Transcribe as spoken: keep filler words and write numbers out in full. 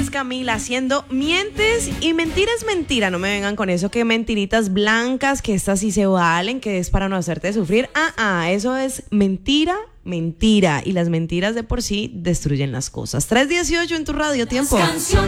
Miss Camila haciendo mientes y mentira es mentira. No me vengan con eso que mentiritas blancas, que estas sí se valen, que es para no hacerte sufrir. Ah, ah, eso es mentira, mentira. Y las mentiras de por sí destruyen las cosas. tres dieciocho en tu radio, tiempo.